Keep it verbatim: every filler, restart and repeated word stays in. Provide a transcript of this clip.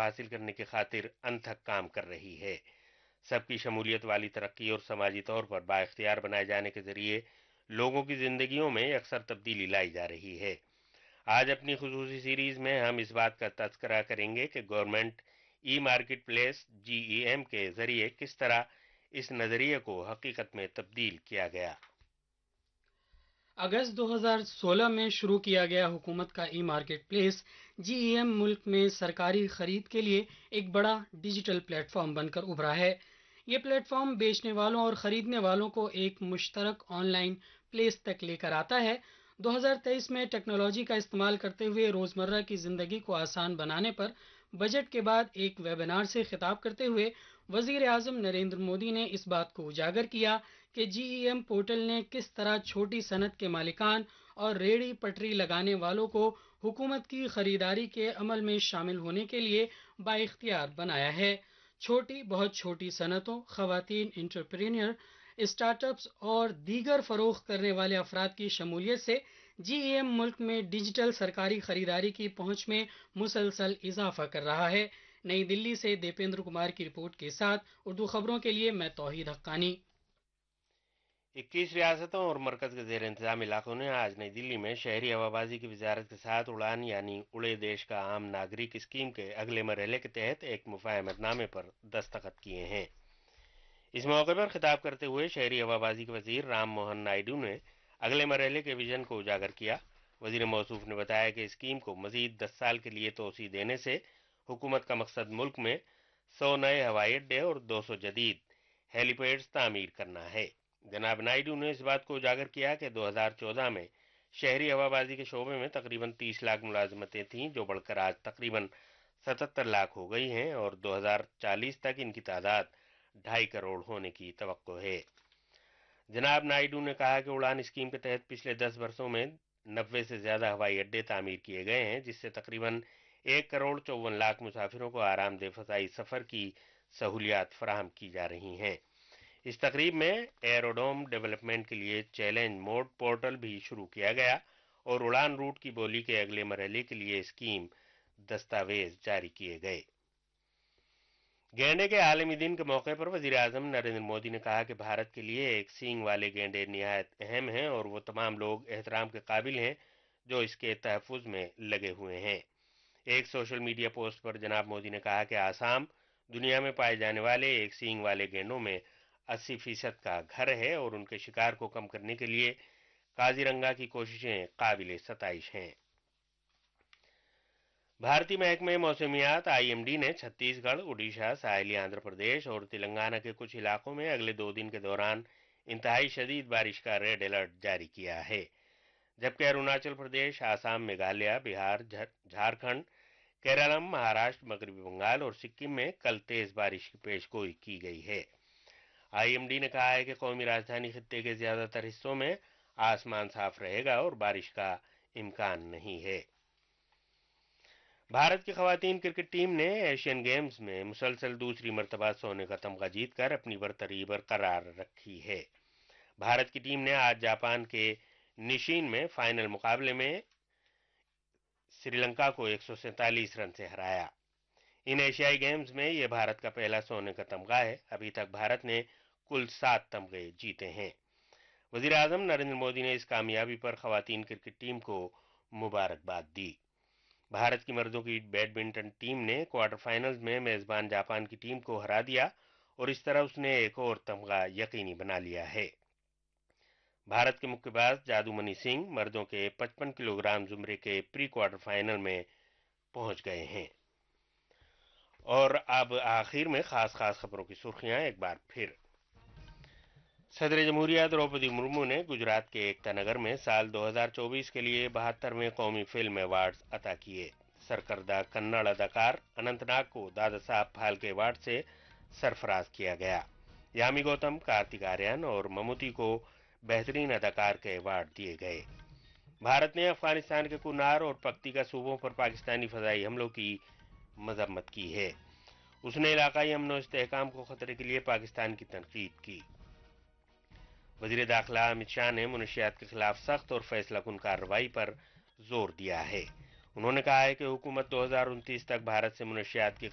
حاصل کرنے کی خاطر انتھک کام کر رہی ہے۔ سب کی شمولیت والی ترقی اور سماجی طور پر بااختیار بنائے جانے کے ذریعے لوگوں کی زندگیوں میں یکسر تبدیلی لائی جا رہی ہے۔ آج اپنی خصوصی سیریز میں ہم اس بات کا تذکرہ کریں گے کہ گورنمنٹ ای مارکیٹ پلیس جی ای ایم کے ذریعے کس طرح اس نظریے کو حقیقت میں تبدیل کیا گیا۔ اگست دو ہزار سولہ میں شروع کیا گیا حکومت کا ای مارکیٹ پلیس جی ای ایم ملک میں سرکاری خرید کے لیے ایک بڑا ڈیجیٹل پلیٹ فارم بن کر ابھرا ہے۔ یہ پلیٹ فارم بیچنے والوں اور خریدنے والوں کو ایک مشترک آن لائن پلیس تک لے کر آتا ہے۔ دو ہزار تیئیس میں ٹیکنالوجی کا استعمال کرتے ہوئے روزمرہ کی زندگی کو آسان بنانے پر بجٹ کے بعد ایک ویبینار سے خطاب کرتے ہوئے وزیر اعظم نریندر مودی نے اس بات کو اجاگر کیا کہ جی ای ایم پورٹل نے کس طرح چھوٹی صنعت کے مالکان اور ریڑھی پٹری لگانے والوں کو حکومت کی خریداری کے عمل میں شامل ہونے کے لیے بااختیار بنایا ہے۔ چھوٹی بہت چھوٹی صنعتوں، خواتین انٹرپرینور، اسٹارٹ اپس اور دیگر فروخت کرنے والے افراد کی شمولیت سے جی ای ایم ملک میں ڈیجیٹل سرکاری خریداری کی پہنچ میں مسلسل اضافہ کر رہا ہے۔ نئی دلی سے دیپیندر کمار کی رپورٹ کے ساتھ اردو خبروں کے لیے میں توحید حقانی۔ اکیس ریاستوں اور مرکز کے زیر انتظام علاقوں نے آج نئی دلی میں شہری ہوابازی کی وزارت کے ساتھ اڑان یعنی اڑے دیش کا عام ناگرک اسکیم کے اگلے مرحلے کے تحت ایک مفاہمت نامے پر دستخط کیے ہیں۔ اس موقع پر خطاب کرتے ہوئے شہری ہوابازی کے وزیر رام موہن نائیڈو نے اگلے مرحلے کے ویژن کو اجاگر کیا۔ وزیر موصوف نے بتایا کہ اسکیم کو مزید دس سال کے لیے توسیع دینے سے حکومت کا مقصد ملک میں سو نئے ہوائی اڈے اور دو سو جدید ہیلی پیڈز تعمیر کرنا ہے۔ جناب نائیڈو نے اس بات کو اجاگر کیا کہ دو ہزار چودہ میں شہری ہوابازی کے شعبے میں تقریباً تیس لاکھ ملازمتیں تھیں، جو بڑھ کر آج تقریباً ستتر لاکھ ہو گئی ہیں اور دو ہزار چالیس تک ان کی تعداد ڈھائی کروڑ ہونے کی توقع ہے۔ جناب نائیڈو نے کہا کہ اڑان اسکیم کے تحت پچھلے دس برسوں میں نوے سے زیادہ ہوائی اڈے تعمیر کیے گئے ہیں، جس سے تقریباً ایک کروڑ چون لاکھ مسافروں کو آرام دہ فضائی سفر کی سہولیات فراہم کی جا رہی ہیں۔ اس تقریب میں ایروڈروم ڈیولپمنٹ کے لیے چیلنج موڈ پورٹل بھی شروع کیا گیا اور اڑان روٹ کی بولی کے اگلے مرحلے کے لیے اسکیم دستاویز جاری کیے گئے۔ گینڈے کے عالمی دن کے موقع پر وزیر اعظم نریندر مودی نے کہا کہ بھارت کے لیے ایک سینگ والے گینڈے نہایت اہم ہیں اور وہ تمام لوگ احترام کے قابل ہیں جو اس کے تحفظ میں لگے ہوئے ہیں۔ ایک سوشل میڈیا پوسٹ پر جناب مودی نے کہا کہ آسام دنیا میں پائے جانے والے ایک سینگ والے گینڈوں میں اسی فیصد کا گھر ہے اور ان کے شکار کو کم کرنے کے لیے کازیرنگا کی کوششیں قابل ستائش ہیں۔ بھارتی محکمہ موسمیات آئی ایم ڈی نے چھتیس گڑھ، اڈیشہ، ساحلی آندھرا پردیش اور تلنگانہ کے کچھ علاقوں میں اگلے دو دن کے دوران انتہائی شدید بارش کا ریڈ الرٹ جاری کیا ہے، جبکہ اروناچل پردیش، آسام، میگھالیہ، بہار، جھارکھنڈ، کیرالم، مہاراشٹر، مغربی بنگال اور سکم میں کل تیز بارش کی پیش گوئی کی گئی ہے۔ آئی ایم ڈی نے کہا ہے کہ قومی راجدھانی خطے کے زیادہ تر حصوں میں آسمان صاف رہے گا اور بارش کا امکان نہیں ہے۔ بھارت کی خواتین کرکٹ ٹیم نے ایشین گیمز میں مسلسل دوسری مرتبہ سونے کا تمغہ جیت کر اپنی برتری برقرار رکھی ہے۔ بھارت کی ٹیم نے آج جاپان کے نشین میں فائنل مقابلے میں سری لنکا کو ایک سو سینتالیس رن سے ہرایا۔ ان ایشیائی گیمز میں یہ بھارت کا پہلا سونے کا تمغہ ہے۔ ابھی تک بھارت نے کل سات تمغے جیتے ہیں۔ وزیر اعظم نریندر مودی نے اس کامیابی پر خواتین کرکٹ ٹیم کو مبارکباد دی۔ بھارت کی مردوں کی بیڈمنٹن ٹیم نے کوارٹر فائنلز میں میزبان جاپان کی ٹیم کو ہرا دیا اور اس طرح اس نے ایک اور تمغہ یقینی بنا لیا ہے۔ بھارت کے مکہ باز جادو منی سنگھ مردوں کے پچپن کلو گرام زمرے کے پری کوارٹر فائنل میں پہنچ گئے ہیں۔ اور اب آخر میں خاص خاص خبروں کی سرخیاں ایک بار پھر۔ صدر جمہوریہ دروپدی مرمو نے گجرات کے ایکتا نگر میں سال دو ہزار چوبیس کے لیے بہترویں قومی فلم ایوارڈز عطا کیے۔ سرکردہ کنڑ اداکار اننت ناگ کو دادا صاحب پھالکے ایوارڈ سے سرفراز کیا گیا۔ یامی گوتم، کارتک آریان اور مموتی کو بہترین اداکار کے ایوارڈ دیے گئے۔ بھارت نے افغانستان کے کنار اور پکتیکا صوبوں پر پاکستانی فضائی حملوں کی مذمت کی ہے۔ اس نے علاقائی امن و استحکام کو خطرے کے لیے پاکستان کی تنقید کی۔ وزیر داخلہ امت شاہ نے منشیات کے خلاف سخت اور فیصلہ کن کارروائی پر زور دیا ہے۔ انہوں نے کہا ہے کہ حکومت دو ہزار انتیس تک بھارت سے منشیات کی